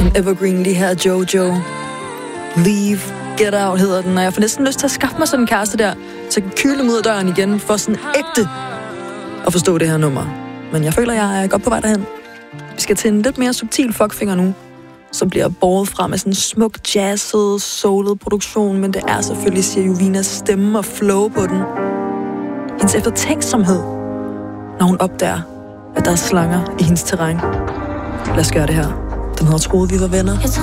En evergreen lige her, Jojo. Leave, get out hedder den, og jeg får næsten lyst til at skaffe mig sådan en kæreste der, så jeg kan kyle dem ud af døren igen, for sådan ægte at forstå det her nummer. Men jeg føler, jeg er godt på vej derhen. Vi skal til en lidt mere subtil fuckfinger nu, som bliver båret frem med sådan en smuk, jazzet, soulet produktion, men det er selvfølgelig Jovinas stemme og flow på den. Hendes eftertænksomhed, når hun opdager, at der er slanger i hendes terræn. Lad os gøre det her. Den hedder Troede vi var venner.